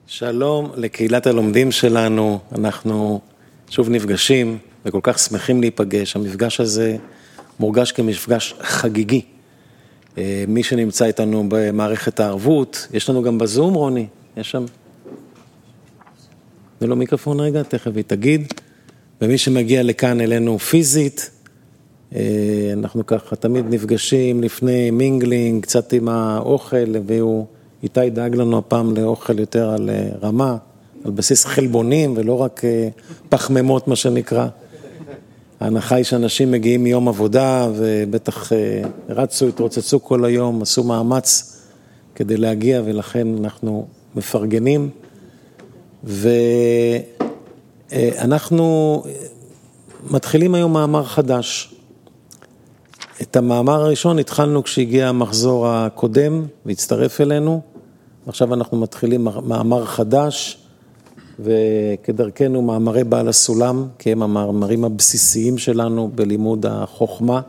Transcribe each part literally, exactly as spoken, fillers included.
שלום לקהילת הלומדים שלנו, אנחנו שוב נפגשים וכל כך שמחים להיפגש. המפגש הזה מורגש כמפגש חגיגי. מי שנמצא איתנו במערכת הערבות, יש לנו גם בזום, רוני, יש שם? זה לא מיקרופון רגע, תכף היא תגיד. ומי שמגיע לכאן אלינו פיזית, אנחנו ככה תמיד נפגשים לפני מינגלינג, קצת עם האוכל, והוא איתי דאג לנו הפעם לאוכל יותר על רמה, על בסיס חלבונים ולא רק פחממות מה שנקרא. ההנחה היא שאנשים מגיעים מיום עבודה ובטח רצו, התרוצצו כל היום, עשו מאמץ כדי להגיע ולכן אנחנו מפרגנים. ואנחנו מתחילים היום מאמר חדש. את המאמר הראשון התחלנו כשהגיע המחזור הקודם והצטרף אלינו. עכשיו אנחנו מתחילים מאמר חדש, וכדרכנו מאמרי בעל הסולם, כי הם המאמרים הבסיסיים שלנו בלימוד החוכמה.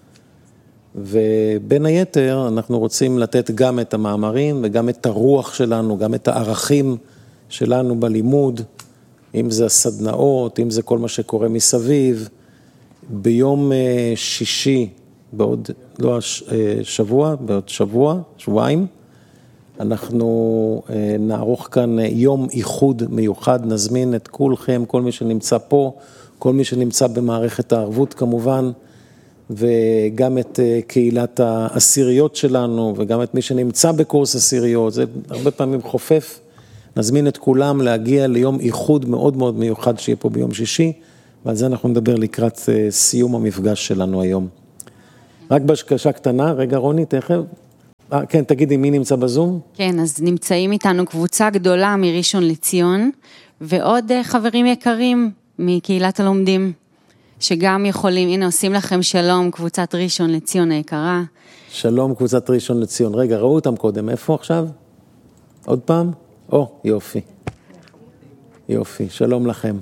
ובין היתר אנחנו רוצים לתת גם את המאמרים וגם את הרוח שלנו, גם את הערכים שלנו בלימוד, אם זה הסדנאות, אם זה כל מה שקורה מסביב. ביום שישי, בעוד לא שבוע, בעוד שבוע, שבועיים, אנחנו נערוך כאן יום איחוד מיוחד, נזמין את כולכם, כל מי שנמצא פה, כל מי שנמצא במערכת הערבות כמובן, וגם את קהילת העשיריות שלנו, וגם את מי שנמצא בקורס עשיריות, זה הרבה פעמים חופף, נזמין את כולם להגיע ליום איחוד מאוד מאוד מיוחד שיהיה פה ביום שישי, ועל זה אנחנו נדבר לקראת סיום המפגש שלנו היום. רק בקשה קטנה, רגע רוני, תכף. אה, כן, תגידי, מי נמצא בזום? כן, אז נמצאים איתנו קבוצה גדולה מראשון לציון, ועוד חברים יקרים מקהילת הלומדים, שגם יכולים, הנה עושים לכם שלום, קבוצת ראשון לציון היקרה. שלום קבוצת ראשון לציון. רגע, ראו אותם קודם, איפה עכשיו? עוד פעם? או, יופי. יופי, שלום לכם.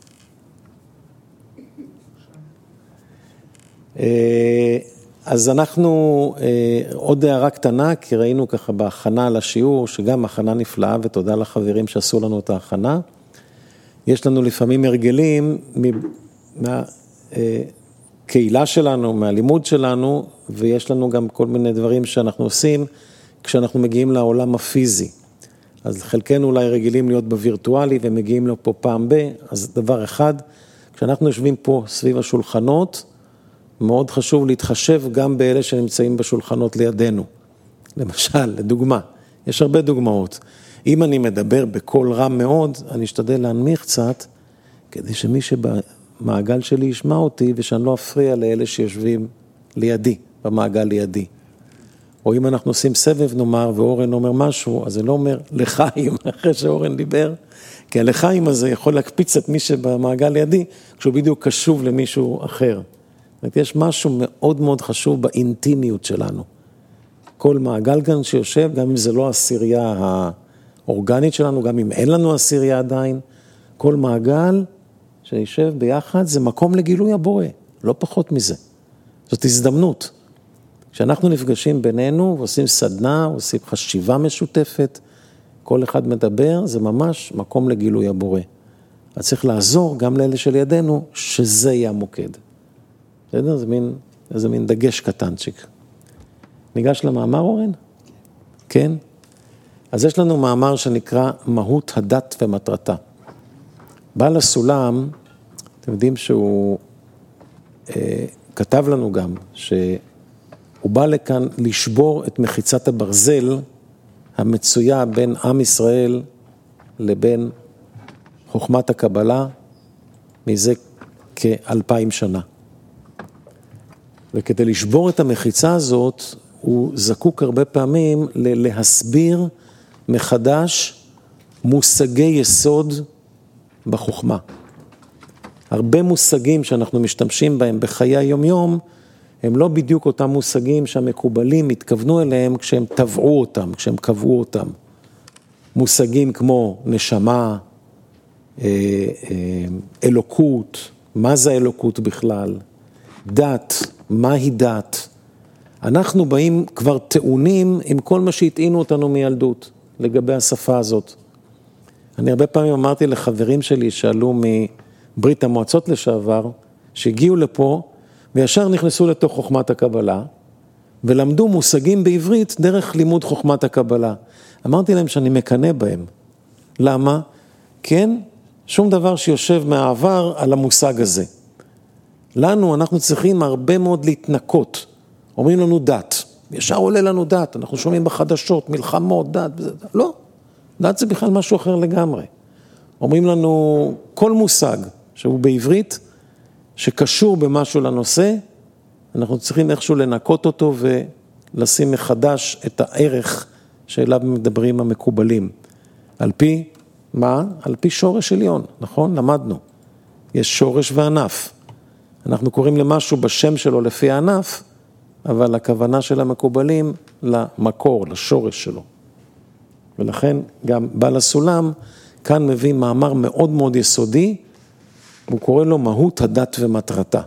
אז אנחנו, עוד הערה קטנה, כי ראינו ככה בהכנה לשיעור, שגם הכנה נפלאה, ותודה לחברים שעשו לנו את ההכנה. יש לנו לפעמים הרגלים מהקהילה שלנו, מהלימוד שלנו, ויש לנו גם כל מיני דברים שאנחנו עושים, כשאנחנו מגיעים לעולם הפיזי. אז חלקנו אולי רגילים להיות בווירטואלי, ומגיעים לו פה פעם ב, אז דבר אחד, כשאנחנו יושבים פה סביב השולחנות, מאוד חשוב להתחשב גם באלה שנמצאים בשולחנות לידינו. למשל, לדוגמה, יש הרבה דוגמאות. אם אני מדבר בקול רם מאוד, אני אשתדל להנמיך קצת, כדי שמי שבמעגל שלי ישמע אותי, ושאני לא אפריע לאלה שיושבים לידי, במעגל לידי. או אם אנחנו עושים סבב נאמר, ואורן אומר משהו, אז זה לא אומר לחיים, אחרי שאורן דיבר, כי הלחיים הזה יכול להקפיץ את מי שבמעגל לידי, כשהוא בדיוק קשוב למישהו אחר. זאת אומרת, יש משהו מאוד מאוד חשוב באינטימיות שלנו. כל מעגל כאן שיושב, גם אם זה לא הסירייה האורגנית שלנו, גם אם אין לנו הסירייה עדיין, כל מעגל שיושב ביחד זה מקום לגילוי הבורא, לא פחות מזה. זאת הזדמנות. כשאנחנו נפגשים בינינו ועושים סדנה, עושים חשיבה משותפת, כל אחד מדבר, זה ממש מקום לגילוי הבורא. אז צריך לעזור גם לאלה של ידינו, שזה יהיה המוקד. בסדר? זה מין, זה מין דגש קטנצ'יק. ניגש למאמר, אורן? כן? אז יש לנו מאמר שנקרא מהות הדת ומטרתה. בעל הסולם, אתם יודעים שהוא אה, כתב לנו גם, שהוא בא לכאן לשבור את מחיצת הברזל, המצויה בין עם ישראל לבין חוכמת הקבלה, מזה כאלפיים שנה. וכדי לשבור את המחיצה הזאת, הוא זקוק הרבה פעמים להסביר מחדש מושגי יסוד בחוכמה. הרבה מושגים שאנחנו משתמשים בהם בחיי היום-יום, הם לא בדיוק אותם מושגים שהמקובלים התכוונו אליהם כשהם טבעו אותם, כשהם קבעו אותם. מושגים כמו נשמה, אלוקות, מה זה אלוקות בכלל, דת, מהי דת. אנחנו באים כבר טעונים עם כל מה שהטעינו אותנו מילדות לגבי השפה הזאת. אני הרבה פעמים אמרתי לחברים שלי שעלו מברית המועצות לשעבר, שהגיעו לפה וישר נכנסו לתוך חוכמת הקבלה, ולמדו מושגים בעברית דרך לימוד חוכמת הקבלה. אמרתי להם שאני מקנא בהם. למה? כן, שום דבר שיושב מהעבר על המושג הזה. לנו, אנחנו צריכים הרבה מאוד להתנקות. אומרים לנו דת. ישר עולה לנו דת. אנחנו שומעים בחדשות, מלחמות, דת. לא. דת זה בכלל משהו אחר לגמרי. אומרים לנו כל מושג שהוא בעברית, שקשור במשהו לנושא, אנחנו צריכים איכשהו לנקות אותו ולשים מחדש את הערך שאליו מדברים המקובלים. על פי מה? על פי שורש עליון, נכון? למדנו. יש שורש וענף. אנחנו קוראים למשהו בשם שלו לפי הענף, אבל הכוונה של המקובלים למקור, לשורש שלו. ולכן גם בעל הסולם כאן מביא מאמר מאוד מאוד יסודי, הוא קורא לו מהות הדת ומטרתה.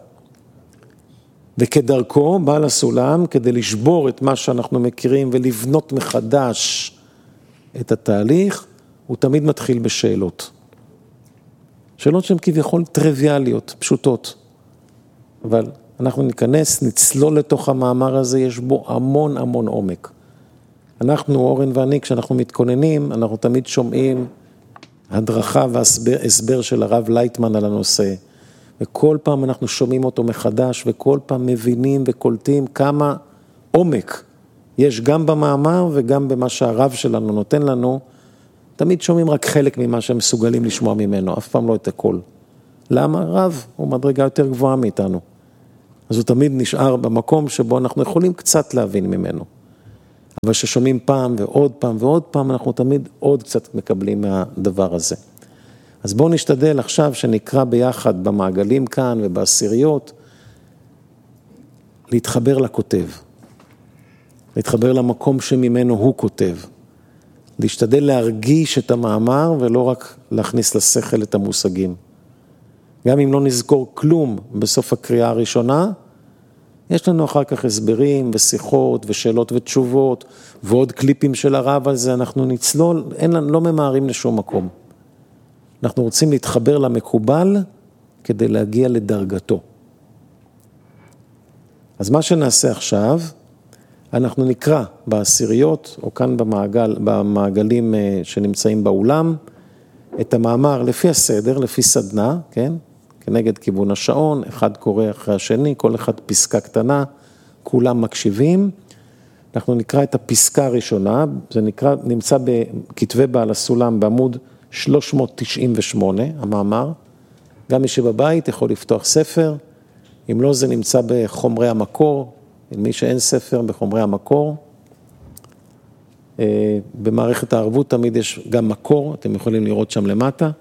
וכדרכו בעל הסולם, כדי לשבור את מה שאנחנו מכירים ולבנות מחדש את התהליך, הוא תמיד מתחיל בשאלות. שאלות שהן כביכול טריוויאליות, פשוטות. אבל אנחנו ניכנס, נצלול לתוך המאמר הזה, יש בו המון המון עומק. אנחנו, אורן ואני, כשאנחנו מתכוננים, אנחנו תמיד שומעים הדרכה והסבר של הרב לייטמן על הנושא, וכל פעם אנחנו שומעים אותו מחדש, וכל פעם מבינים וקולטים כמה עומק יש גם במאמר וגם במה שהרב שלנו נותן לנו, תמיד שומעים רק חלק ממה שהם מסוגלים לשמוע ממנו, אף פעם לא את הכל. למה? רב הוא מדרגה יותר גבוהה מאיתנו. אז הוא תמיד נשאר במקום שבו אנחנו יכולים קצת להבין ממנו. אבל ששומעים פעם ועוד פעם ועוד פעם, אנחנו תמיד עוד קצת מקבלים מהדבר הזה. אז בואו נשתדל עכשיו שנקרא ביחד במעגלים כאן ובעשיריות, להתחבר לכותב. להתחבר למקום שממנו הוא כותב. להשתדל להרגיש את המאמר ולא רק להכניס לשכל את המושגים. גם אם לא נזכור כלום בסוף הקריאה הראשונה, יש לנו אחר כך הסברים ושיחות ושאלות ותשובות, ועוד קליפים של הרב על זה, אנחנו נצלול, אין לנו, לא ממהרים לשום מקום. אנחנו רוצים להתחבר למקובל כדי להגיע לדרגתו. אז מה שנעשה עכשיו, אנחנו נקרא בעשיריות, או כאן במעגל, במעגלים שנמצאים באולם, את המאמר לפי הסדר, לפי סדנה, כן? כנגד כיוון השעון, אחד קורא אחרי השני, כל אחד פסקה קטנה, כולם מקשיבים. אנחנו נקרא את הפסקה הראשונה, זה נקרא, נמצא בכתבי בעל הסולם בעמוד שלוש מאות תשעים ושמונה, המאמר. גם מי שבבית יכול לפתוח ספר, אם לא זה נמצא בחומרי המקור, מי שאין ספר בחומרי המקור. במערכת הערבות תמיד יש גם מקור, אתם יכולים לראות שם למטה.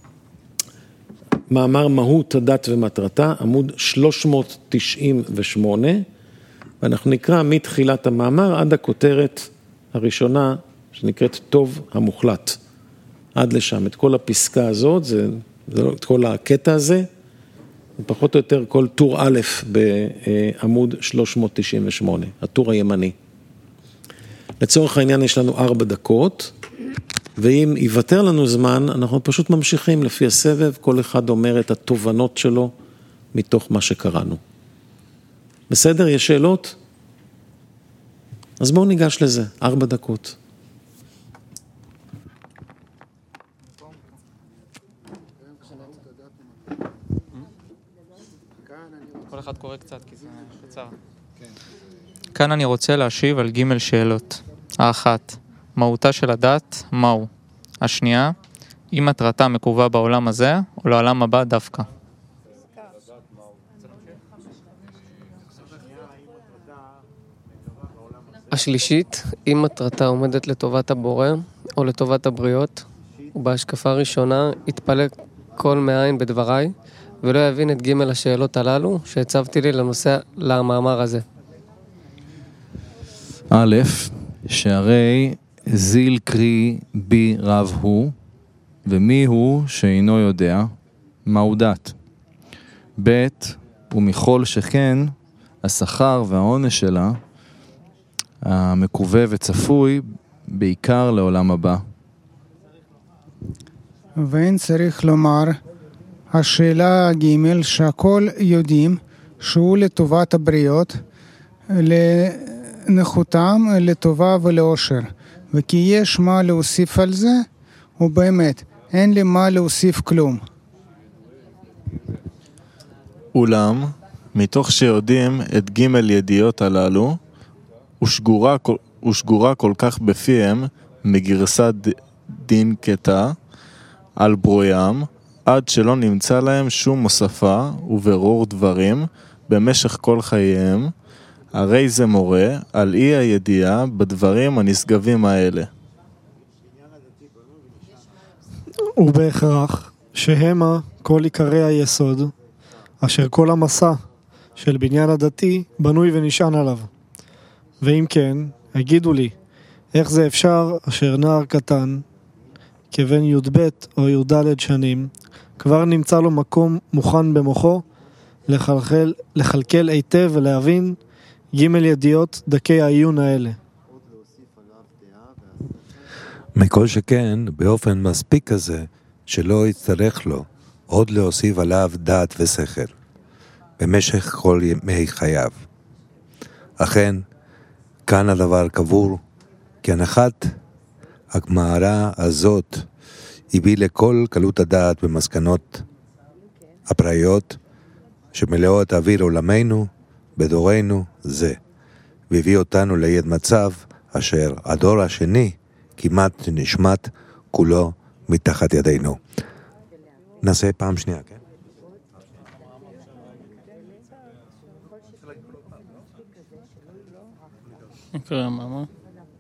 מאמר מהות הדת ומטרתה, עמוד שלוש מאות תשעים ושמונה, ואנחנו נקרא מתחילת המאמר עד הכותרת הראשונה, שנקראת טוב המוחלט. עד לשם, את כל הפסקה הזאת, זה, זה, את כל הקטע הזה, פחות או יותר כל טור א' בעמוד שלוש מאות תשעים ושמונה, הטור הימני. לצורך העניין יש לנו ארבע דקות, ואם יוותר לנו זמן, אנחנו פשוט ממשיכים לפי הסבב, כל אחד אומר את התובנות שלו מתוך מה שקראנו. בסדר? יש שאלות? אז בואו ניגש לזה, ארבע דקות. כל אחד קורא קצת, כי זה קצר. כאן אני רוצה להשיב על ג' שאלות. האחת, מהותה של הדת, מהו? השנייה, אם מטרתה מקובה בעולם הזה, או לעולם הבא דווקא. השלישית, אם מטרתה עומדת לטובת הבורא, או לטובת הבריות, ובהשקפה הראשונה, יתפלא כל מאין בדבריי, ולא יבין את ג' השאלות הללו שהצבתי לי לנושא, למאמר הזה. א', שהרי זיל קרי בי רב הוא, ומי הוא שאינו יודע מהו דת. ב', ומכל שכן, השכר והעונש שלה, המקווה וצפוי, בעיקר לעולם הבא. ואין צריך לומר, השאלה ג' שהכל יודעים שהוא לטובת הבריות, לנחותם, לטובה ולאושר. וכי יש מה להוסיף על זה, ובאמת, אין לי מה להוסיף כלום. אולם, מתוך שיודעים את ג' ידיעות הללו, ושגורה, ושגורה כל כך בפיהם מגרסת דין קטע על ברוים, עד שלא נמצא להם שום מוספה וברור דברים במשך כל חייהם, הרי זה מורה על אי הידיעה בדברים הנשגבים האלה. ובהכרח שהמה כל עיקרי היסוד, אשר כל המסע של בניין הדתי בנוי ונשען עליו. ואם כן, הגידו לי, איך זה אפשר אשר נער קטן, כבן י"ב או י"ד שנים, כבר נמצא לו מקום מוכן במוחו, לחלחל, לחלקל היטב ולהבין ג' ידיעות דקי העיון האלה. מכל שכן, באופן מספיק כזה, שלא יצטרך לו עוד להוסיף עליו דעת ושכל, במשך כל ימי חייו. אכן, כאן הדבר קבור, כי הנחת הגמרא הזאת הביא לכל קלות הדעת במסקנות הפראיות שמלאות אוויר עולמנו בדורנו זה, והביא אותנו ליד מצב אשר הדור השני כמעט נשמט כולו מתחת ידינו. נעשה פעם שנייה, כן? נקרא מאמר.